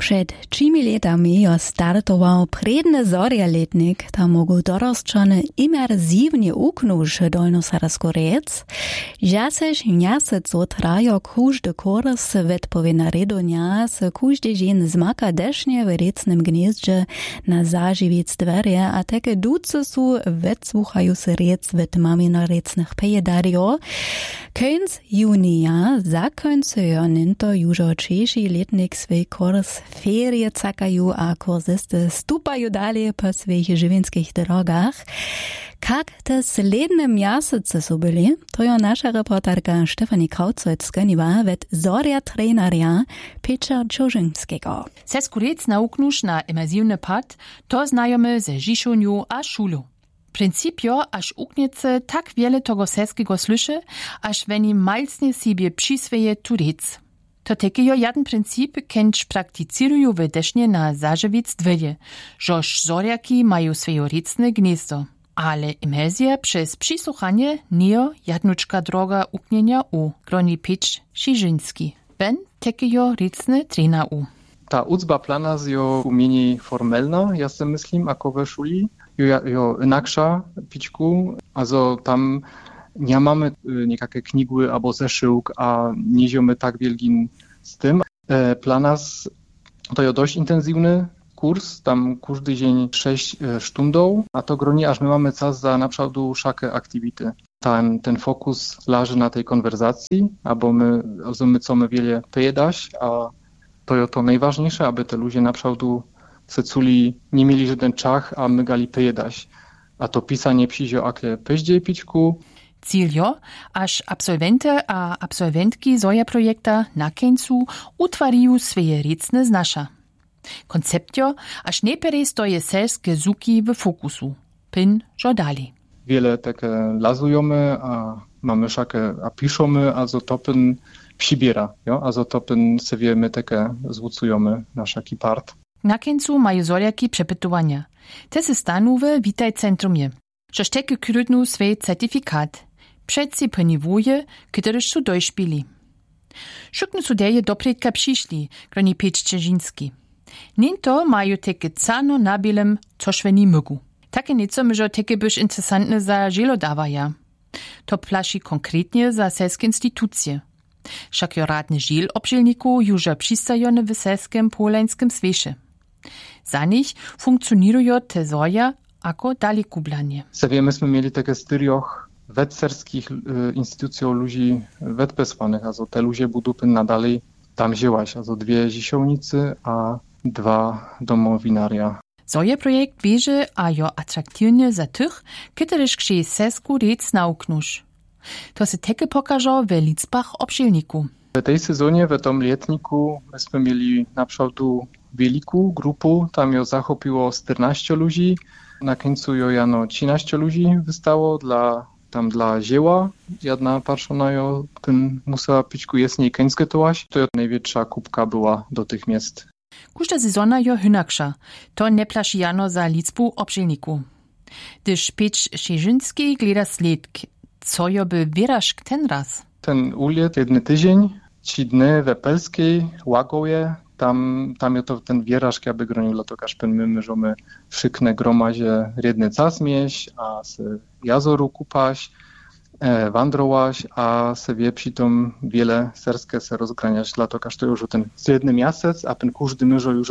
Przed 3 latami jo startował predny zorjaletnik, tam mogą dorosczone imersywnie uknąć dolnosarsku rec. Jaseż miasecu trajo każdy kurs odpowiedna redonia, z każdy dzień zmaka desznie w recnym gnieździe na zażywiec dwerje, a takie duce su wetsłuchają se rec w mamino recnych pejedario. Końc junia zakońcują ninto już oczejszy letnik swój kurs ferie cakają, a kursisty stupają dalej po swoich żywienskich drogach. Jak te sledne miesiące są byli, to jo nasza reporterka Stefanie Krautzold zganiła wet zorja treneria Petra Czorzyńskiego. Seskurec nauknusz na imersywny pad, to znajomy ze Žišoniu a szulu. Principio, aż ukniece tak wiele tego seskiego słyszy, aż weni malcnie sobie przysweje turec. To takiego jeden princip, kenč praktycirują w desznie na zażywiec dwelje, żoż zorjaki mają swoje recne gniezdo. Ale imersja przez przysłuchanie nie jednuczka droga uknienia u, groni Petr Czorzyński. Ben takiego recne trena u. Ta ucba plana z jo umieni formelna, ja se myslím, ako ve szuli. Jo inaksza pićku, also tam nie mamy niekakve knigły albo zeszyłk, a nie ziomy tak wielgin z tym. Planas to jo dość intensywny kurs, tam każdy dzień 6 sztundów, a to groni, aż my mamy czas za naprzód wszakie aktywity. Ten fokus leży na tej konwersacji, albo my co wiele pojedać, a to najważniejsze, aby te ludzie naprzód seculi nie mieli żaden czach, a my gali pojedać. A to pisanie przyjdzie akle peździe pićku. Ciljo, aż absolwenty a absolwentki zoja projekta na końcu utwariją swoje recne znasza. Konceptio, aż najpierw stoje selskie zuki w fokusu. Pin żodali. Wiele takie lazujemy, a mamy szakę, a piszemy, also to pin przybiera, jo? Also to pin sobie my takie zwucujemy na szaki part. Na końcu mają zorjaki przepytowania. Te se stanowe witaj centrumie. Żoż takie krydnu swój certyfikat. Przedsi poniwuje, któryż su dojszpili. Szukno su deje dopredka przyszli, groni Petr Czorzyński. Ninto mają takie cano na bielem, coż weni mygu. Takie nieco myżo takie byś interesantne za żelodawaja. To plaši konkretnie za selskie instytucje. Však jo radny žil obžilniku juža přistajone w selskim polańskim svieše. Za nich funkcjonują te zoja ako dalekublanie. Sobie myśmy mieli takie styrioch wetserskich instytucji ludzi wetpesłanych, also te ludzie budu nadalej tam wzięłaś, also 2 zisiołnicy, a 2 domowinaria. Zoje projekt bieže a jo atraktivnie za tych, któryż krzy sesku rec nauknusz. To se takie pokażą w liczbach obszilniku. W tej sezonie, w tym letniku, myśmy mieli naprzód wielką grupę, tam jo zachopiło 14 ludzi, na końcu jo jano 13 ludzi wystało dla zieła. Jedna patrzona jo, ten musiała pićku jesniej końskie tołaś, to jo największa kubka była do tych miast. Każda sezona jo hynaksza, to nie plaši jano za liczbu obszilniku. Gdyż Petr Czorzyński gleda sledk, co jo by wyrażk ten raz? Ten uliet 1 tydzień, 3 dny we Pelskiej, Łagoje, tam je to ten wyrażk, aby gronił to każdy my możemy wszykne gromazie jedny czas mieć, a se jazoru kupać, wandrować, a se wie przy tym wiele serskie se rozgraniać, dla to każdy już ten jeden miesiąc, a ten każdy może już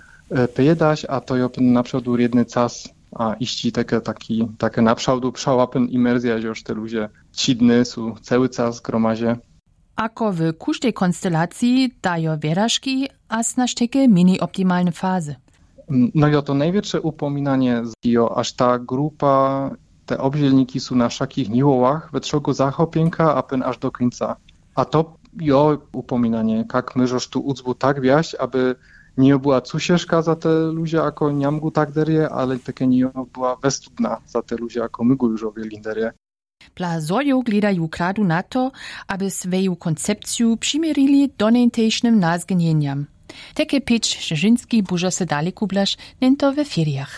pojedać, a to jo na przykład jeden czas, a iści takie na przodu przełapen imersja, że już te ludzie 3 dny są cały czas gromazie. Ako w każdej konstelacji dają wyrażki, a znasz takie mini optimalne fazy. No jo, to największe upominanie, aż ta grupa, te obzielniki są na wszakich niwołach, we trzego zachopienka, a pen aż do końca. A to jo upominanie, jak my żoż tu ucbu tak wiaś, aby nie była cusieszka za te ludzie, jako niamgu tak derie, ale takie nie była westudna za te ludzie, jako my go już obieli derie. Dla zoju gledajú kradu na to, aby svoju koncepciju přimirili donejtejšnym nazgenieniam. Takie Petr Czorzyński bužo se dalekublaš nento ve feriach.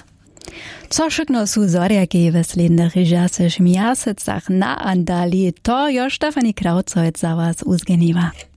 Co šikno su zorjaki v slednych miasecach na andali, to jo Stefanie Krautzold za was uzgeniva.